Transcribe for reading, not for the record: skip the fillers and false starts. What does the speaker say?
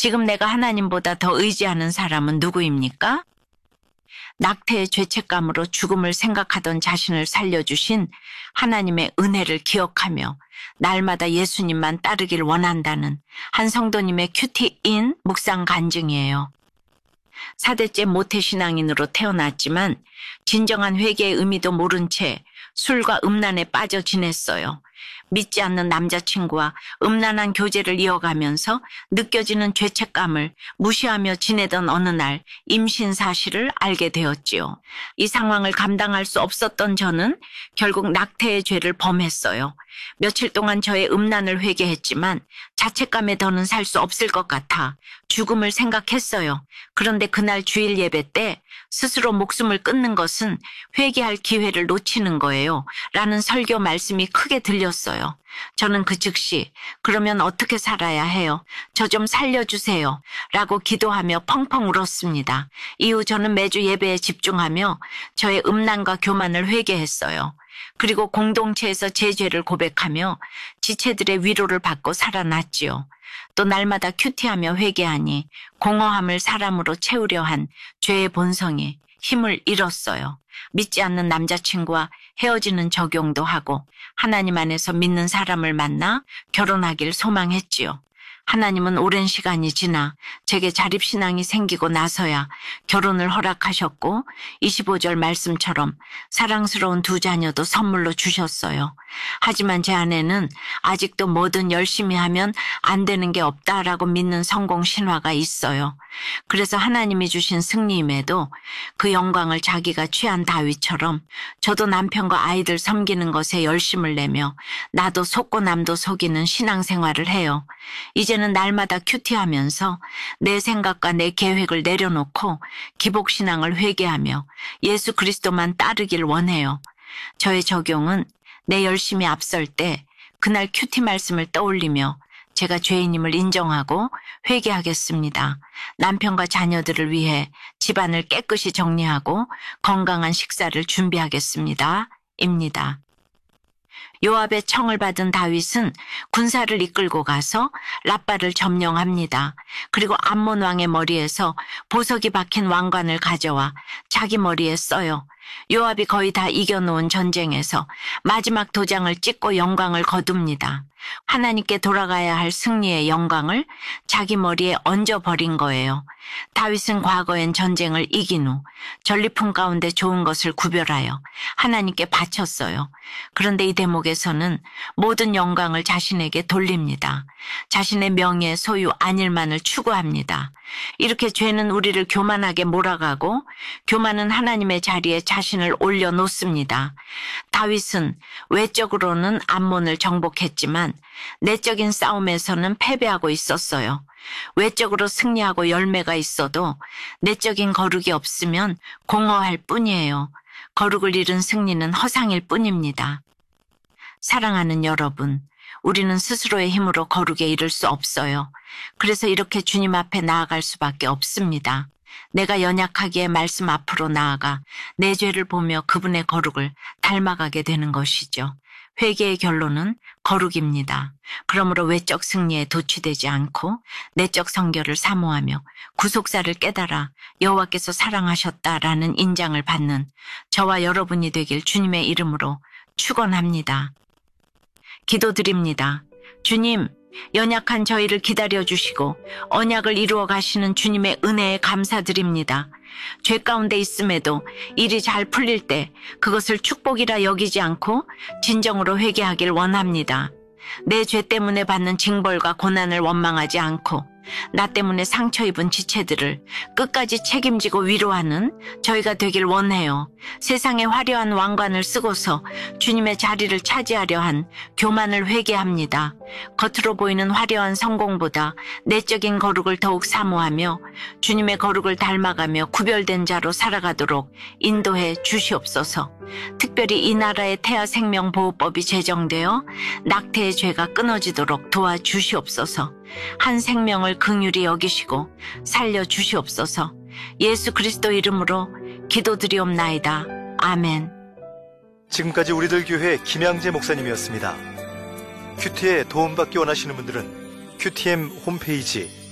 지금 내가 하나님보다 더 의지하는 사람은 누구입니까? 낙태의 죄책감으로 죽음을 생각하던 자신을 살려주신 하나님의 은혜를 기억하며 날마다 예수님만 따르길 원한다는 한 성도님의 큐티인 묵상 간증이에요. 4대째 모태신앙인으로 태어났지만 진정한 회개의 의미도 모른 채 술과 음란에 빠져 지냈어요. 믿지 않는 남자친구와 음란한 교제를 이어가면서 느껴지는 죄책감을 무시하며 지내던 어느 날 임신 사실을 알게 되었지요. 이 상황을 감당할 수 없었던 저는 결국 낙태의 죄를 범했어요. 며칠 동안 저의 음란을 회개했지만 자책감에 더는 살 수 없을 것 같아 죽음을 생각했어요. 그런데 그날 주일 예배 때 스스로 목숨을 끊는 것은 회개할 기회를 놓치는 거예요. 라는 설교 말씀이 크게 들렸어요. 저는 그 즉시 그러면 어떻게 살아야 해요? 저 좀 살려주세요. 라고 기도하며 펑펑 울었습니다. 이후 저는 매주 예배에 집중하며 저의 음란과 교만을 회개했어요. 그리고 공동체에서 제 죄를 고백하며 지체들의 위로를 받고 살아났지요. 또 날마다 큐티하며 회개하니 공허함을 사람으로 채우려 한 죄의 본성이 힘을 잃었어요. 믿지 않는 남자친구와 헤어지는 적용도 하고 하나님 안에서 믿는 사람을 만나 결혼하길 소망했지요. 하나님은 오랜 시간이 지나 제게 자립신앙이 생기고 나서야 결혼을 허락하셨고 25절 말씀처럼 사랑스러운 2 자녀도 선물로 주셨어요. 하지만 제 안에는 아직도 뭐든 열심히 하면 안 되는 게 없다라고 믿는 성공 신화가 있어요. 그래서 하나님이 주신 승리임에도 그 영광을 자기가 취한 다윗처럼 저도 남편과 아이들 섬기는 것에 열심을 내며 나도 속고 남도 속이는 신앙생활을 해요. 이제는 날마다 큐티하면서 내 생각과 내 계획을 내려놓고 기복신앙을 회개하며 예수 그리스도만 따르길 원해요. 저의 적용은 내 열심히 앞설 때 그날 큐티 말씀을 떠올리며 제가 죄인임을 인정하고 회개하겠습니다. 남편과 자녀들을 위해 집안을 깨끗이 정리하고 건강한 식사를 준비하겠습니다. 입니다. 요압의 청을 받은 다윗은 군사를 이끌고 가서 랍바를 점령합니다. 그리고 암몬 왕의 머리에서 보석이 박힌 왕관을 가져와 자기 머리에 써요. 요압이 거의 다 이겨놓은 전쟁에서 마지막 도장을 찍고 영광을 거둡니다. 하나님께 돌아가야 할 승리의 영광을 자기 머리에 얹어버린 거예요. 다윗은 과거엔 전쟁을 이긴 후 전리품 가운데 좋은 것을 구별하여 하나님께 바쳤어요. 그런데 이 대목에서는 모든 영광을 자신에게 돌립니다. 자신의 명예, 소유, 안일만을 추구합니다. 이렇게 죄는 우리를 교만하게 몰아가고 교만은 하나님의 자리에 자신을 올려놓습니다. 다윗은 외적으로는 암몬을 정복했지만 내적인 싸움에서는 패배하고 있었어요. 외적으로 승리하고 열매가 있어도 내적인 거룩이 없으면 공허할 뿐이에요. 거룩을 잃은 승리는 허상일 뿐입니다. 사랑하는 여러분, 우리는 스스로의 힘으로 거룩에 이를 수 없어요. 그래서 이렇게 주님 앞에 나아갈 수밖에 없습니다. 내가 연약하기에 말씀 앞으로 나아가 내 죄를 보며 그분의 거룩을 닮아가게 되는 것이죠. 회개의 결론은 거룩입니다. 그러므로 외적 승리에 도취되지 않고 내적 성결을 사모하며 구속사를 깨달아 여호와께서 사랑하셨다라는 인장을 받는 저와 여러분이 되길 주님의 이름으로 축원합니다. 기도드립니다. 주님, 연약한 저희를 기다려주시고 언약을 이루어 가시는 주님의 은혜에 감사드립니다. 죄 가운데 있음에도 일이 잘 풀릴 때 그것을 축복이라 여기지 않고 진정으로 회개하길 원합니다. 내 죄 때문에 받는 징벌과 고난을 원망하지 않고 나 때문에 상처 입은 지체들을 끝까지 책임지고 위로하는 저희가 되길 원해요. 세상의 화려한 왕관을 쓰고서 주님의 자리를 차지하려 한 교만을 회개합니다. 겉으로 보이는 화려한 성공보다 내적인 거룩을 더욱 사모하며 주님의 거룩을 닮아가며 구별된 자로 살아가도록 인도해 주시옵소서. 특별히 이 나라의 태아생명보호법이 제정되어 낙태의 죄가 끊어지도록 도와주시옵소서. 한 생명을 긍휼히 여기시고 살려주시옵소서. 예수 그리스도 이름으로 기도드리옵나이다. 아멘. 지금까지 우리들 교회 김양재 목사님이었습니다. 큐티에 도움받기 원하시는 분들은 QTM 홈페이지